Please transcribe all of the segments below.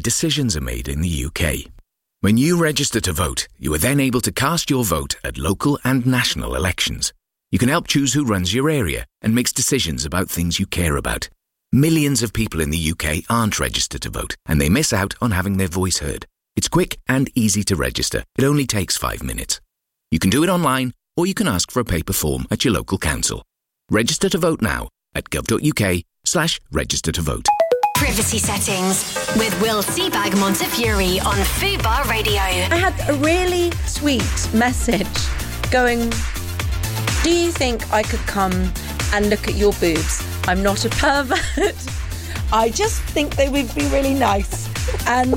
decisions are made in the UK. When you register to vote, you are then able to cast your vote at local and national elections. You can help choose who runs your area and makes decisions about things you care about. Millions of people in the UK aren't registered to vote, and they miss out on having their voice heard. It's quick and easy to register. It only takes 5 minutes. You can do it online, or you can ask for a paper form at your local council. Register to vote now at gov.uk/register to vote. Privacy settings with Will Seabag Montefiore on Fubar Radio. I had a really sweet message going, do you think I could come and look at your boobs? I'm not a pervert. I just think they would be really nice. And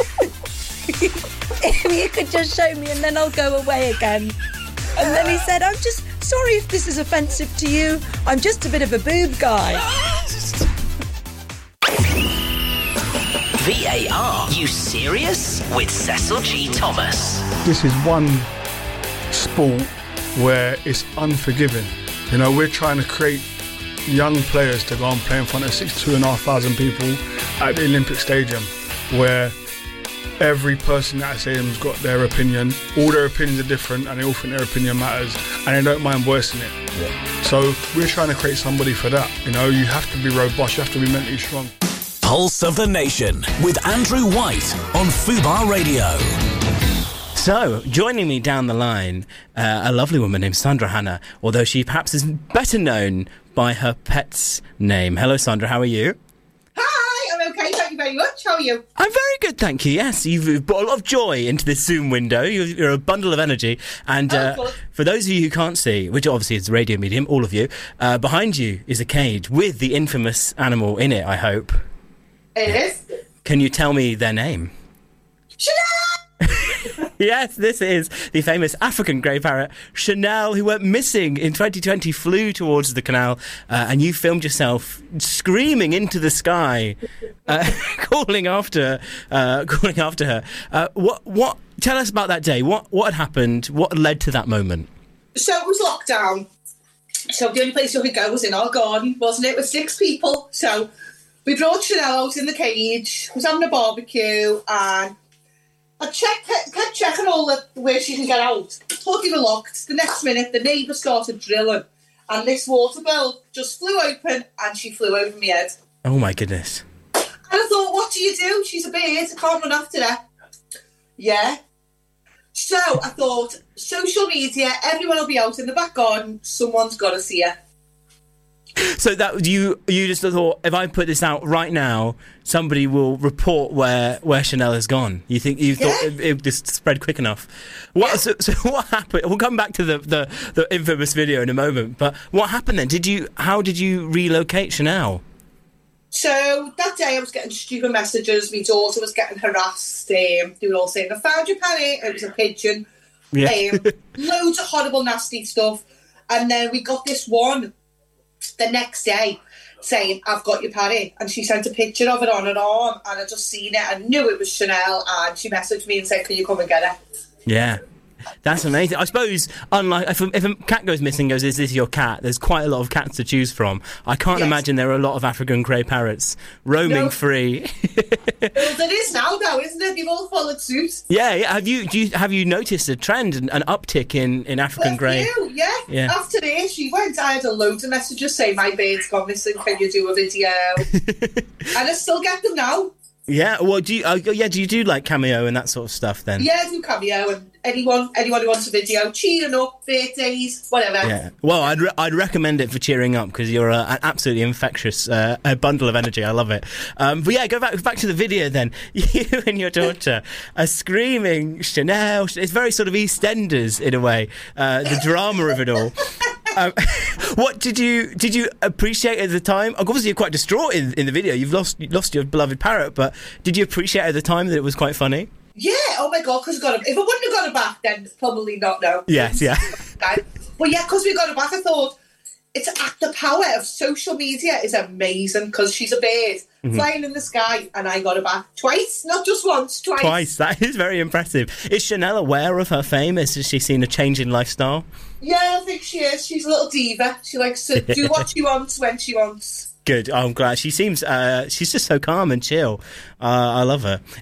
if you could just show me and then I'll go away again. And then he said, I'm just sorry if this is offensive to you. I'm just a bit of a boob guy. VAR, you serious? With Cecil G. Thomas. This is one sport where it's unforgiving. You know, we're trying to create young players to go and play in front of 2,500 people at the Olympic Stadium, where every person at that stadium's got their opinion. All their opinions are different and they all think their opinion matters and they don't mind voicing it. Yeah. So we're trying to create somebody for that. You know, you have to be robust, you have to be mentally strong. Pulse of the Nation with Andrew White on Fubar Radio. So, joining me down the line, a lovely woman named Sandra Hannah, although she perhaps is better known by her pet's name. Hello, Sandra, how are you? Hi, I'm okay, thank you very much. How are you? I'm very good, thank you. Yes, you've brought a lot of joy into this Zoom window. You're a bundle of energy. And for those of you who can't see, which obviously is a radio medium, all of you, behind you is a cage with the infamous animal in it, I hope. It is. Can you tell me their name? Chanel! Yes, this is the famous African grey parrot, Chanel, who went missing in 2020, flew towards the canal, and you filmed yourself screaming into the sky, calling after her. What? Tell us about that day. What had happened? What led to that moment? So it was lockdown. So the only place we could go was in our garden, wasn't it? With 6 people. So we brought Chanel out in the cage, was having a barbecue, and I kept checking all where she can get out. Thought they were locked. The next minute, the neighbour started drilling, and this water bill just flew open, and she flew over my head. Oh my goodness. And I thought, what do you do? She's a bird, I can't run after her. Yeah. So I thought, social media, everyone will be out in the back garden, someone's got to see her. So that you just thought, if I put this out right now, somebody will report where Chanel has gone. You thought it just spread quick enough. So what happened? We'll come back to the infamous video in a moment. But what happened then? How did you relocate Chanel? So that day I was getting stupid messages. My daughter was getting harassed. They were all saying, I found your penny. It was a pigeon. Yeah. Loads of horrible, nasty stuff. And then we got this one the next day saying, I've got your parrot, and she sent a picture of it on her arm, and I just seen it and knew it was Chanel, and she messaged me and said, can you come and get it? Yeah, that's amazing. I suppose, unlike if a cat goes missing, is this your cat? There's quite a lot of cats to choose from. I can't imagine there are a lot of African grey parrots roaming free. Well, there is now, though, isn't it? They've all followed suit. Yeah. Have you noticed a trend, an uptick in African grey? Yeah. After this, I had a load of messages saying my bird's gone missing. Can you do a video? And I still get them now. Yeah. Well, do you do like Cameo and that sort of stuff then? Yeah, I do Cameo, and anyone who wants a video, cheering up, birthdays, whatever. Yeah. Well, I'd recommend it for cheering up because you're an absolutely infectious a bundle of energy. I love it. But yeah, go back to the video then. You and your daughter are screaming Chanel. It's very sort of EastEnders in a way. The drama of it all. What did you appreciate at the time? Obviously, you're quite distraught in the video. You've lost your beloved parrot, but did you appreciate at the time that it was quite funny? Yeah. Oh my God! Because if I wouldn't have got it back, then probably not. No. Yes. Yeah. But yeah, because we got it back, I thought the power of social media is amazing. Because she's a bird flying in the sky, and I got it back twice, not just once, twice. Twice. That is very impressive. Is Chanel aware of her fame? Has she seen a change in lifestyle? Yeah, I think she is. She's a little diva. She likes to do what she wants when she wants. Good. I'm glad. She seems. She's just so calm and chill. I love her.